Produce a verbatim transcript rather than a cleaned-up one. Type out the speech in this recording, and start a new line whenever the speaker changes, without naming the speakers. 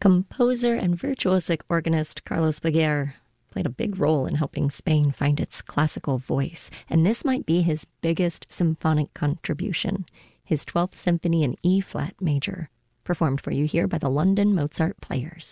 Composer and virtuosic organist Carlos Baguer played a big role in helping Spain find its classical voice, and this might be his biggest symphonic contribution, his twelfth Symphony in E-flat major, performed for you here by the London Mozart Players.